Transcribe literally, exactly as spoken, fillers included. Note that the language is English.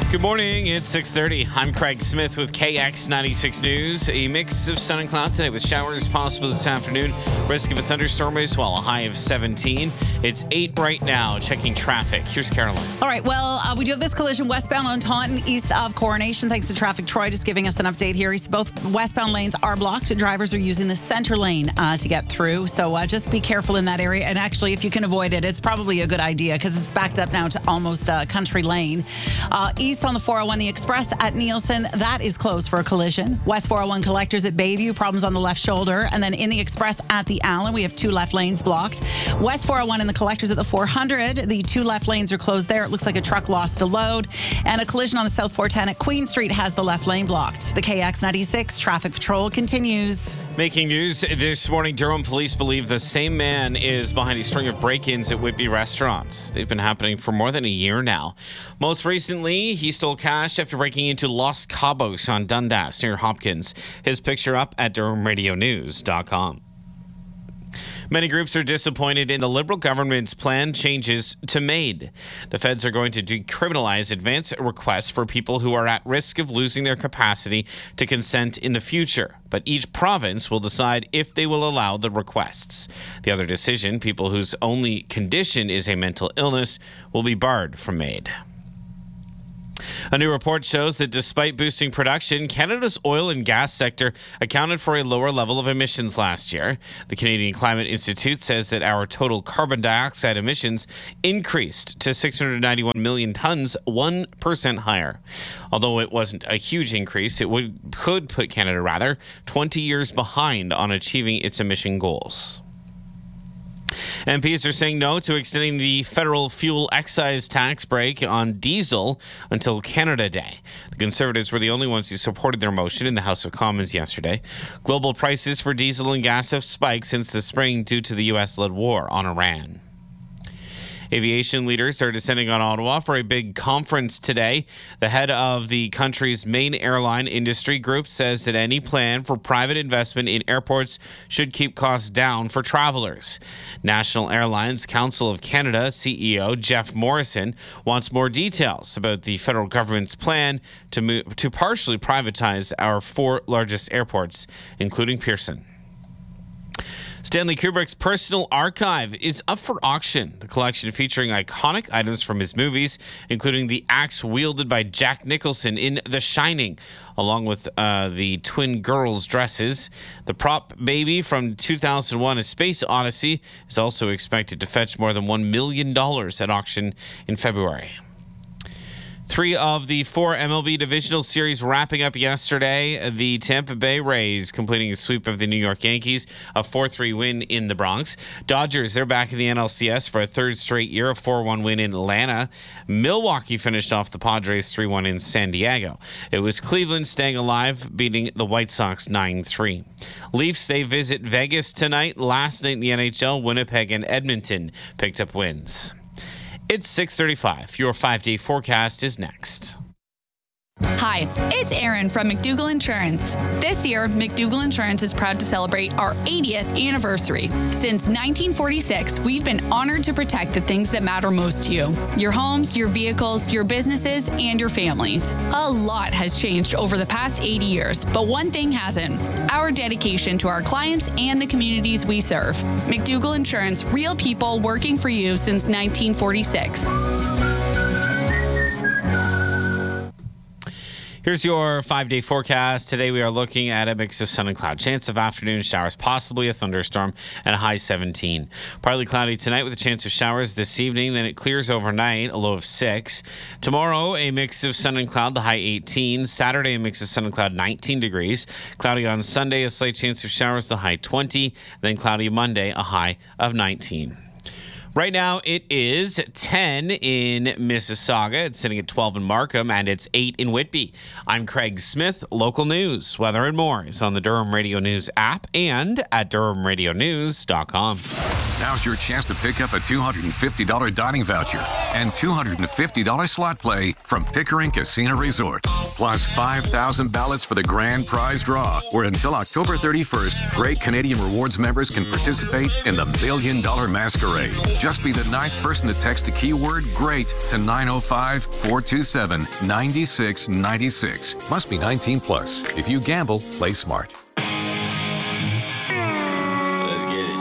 Good morning. It's six thirty. I'm Craig Smith with K X ninety-six News. A mix of sun and cloud today with showers possible this afternoon. Risk of a thunderstorm as well. A high of seventeen. It's eight right now. Checking traffic. Here's Caroline. All right. Well, uh, we do have this collision westbound on Taunton, east of Coronation. Thanks to Traffic Troy just giving us an update here. He's, both westbound lanes are blocked. Drivers are using the center lane uh, to get through. So uh, just be careful in that area. And actually, if you can avoid it, it's probably a good idea because it's backed up now to almost uh, Country Lane. Uh, east on the four oh one, the Express at Nielsen, that is closed for a collision. West four oh one Collectors at Bayview, problems on the left shoulder. And then in the Express at the Allen, we have two left lanes blocked. West four oh one and the Collectors at the four hundred, the two left lanes are closed there. It looks like a truck lost a load. And a collision on the South four ten at Queen Street has the left lane blocked. The K X ninety-six traffic patrol continues. Making news this morning, Durham police believe the same man is behind a string of break-ins at Whitby restaurants. They've been happening for more than a year now. Most recently, he stole cash after breaking into Los Cabos on Dundas near Hopkins. His picture up at durham radio news dot com. Many groups are disappointed in the Liberal government's planned changes to MAID. The feds are going to decriminalize advance requests for people who are at risk of losing their capacity to consent in the future. But each province will decide if they will allow the requests. The other decision, people whose only condition is a mental illness, will be barred from MAID. A new report shows that despite boosting production, Canada's oil and gas sector accounted for a lower level of emissions last year. The Canadian Climate Institute says that our total carbon dioxide emissions increased to six hundred ninety-one million tons, one percent higher. Although it wasn't a huge increase, it would could put Canada, rather, twenty years behind on achieving its emission goals. M Ps are saying no to extending the federal fuel excise tax break on diesel until Canada Day. The Conservatives were the only ones who supported their motion in the House of Commons yesterday. Global prices for diesel and gas have spiked since the spring due to the U S-led war on Iran. Aviation leaders are descending on Ottawa for a big conference today. The head of the country's main airline industry group says that any plan for private investment in airports should keep costs down for travelers. National Airlines Council of Canada C E O Jeff Morrison wants more details about the federal government's plan to move, to partially privatize our four largest airports, including Pearson. Stanley Kubrick's personal archive is up for auction. The collection featuring iconic items from his movies, including the axe wielded by Jack Nicholson in The Shining, along with uh, the twin girls' dresses. The prop baby from two thousand one: A Space Odyssey is also expected to fetch more than one million dollars at auction in February. Three of the four M L B divisional series wrapping up yesterday. The Tampa Bay Rays completing a sweep of the New York Yankees, a four three win in the Bronx. Dodgers, they're back in the N L C S for a third straight year, a four one win in Atlanta. Milwaukee finished off the Padres three one in San Diego. It was Cleveland staying alive, beating the White Sox nine three. Leafs, they visit Vegas tonight. Last night in the N H L, Winnipeg and Edmonton picked up wins. It's six thirty-five. Your five-day forecast is next. Hi, it's Erin from McDougall Insurance. This year, McDougall Insurance is proud to celebrate our eightieth anniversary. Since nineteen forty-six, we've been honored to protect the things that matter most to you. Your homes, your vehicles, your businesses, and your families. A lot has changed over the past eighty years, but one thing hasn't: our dedication to our clients and the communities we serve. McDougall Insurance, real people working for you since nineteen forty-six. Here's your five-day forecast. Today we are looking at a mix of sun and cloud. Chance of afternoon showers, possibly a thunderstorm, and a high seventeen. Partly cloudy tonight with a chance of showers this evening. Then it clears overnight, a low of six. Tomorrow, a mix of sun and cloud, the high eighteen. Saturday, a mix of sun and cloud, nineteen degrees. Cloudy on Sunday, a slight chance of showers, the high twenty. Then cloudy Monday, a high of nineteen. Right now, it is ten in Mississauga. It's sitting at twelve in Markham, and it's eight in Whitby. I'm Craig Smith. Local news, weather, and more is on the Durham Radio News app and at durham radio news dot com. Now's your chance to pick up a two hundred fifty dollars dining voucher and two hundred fifty dollars slot play from Pickering Casino Resort. Plus five thousand ballots for the grand prize draw, where until October thirty-first, Great Canadian Rewards members can participate in the Million Dollar Masquerade. Just be the ninth person to text the keyword GREAT to nine oh five, four two seven, nine six nine six. Must be nineteen plus. If you gamble, play smart.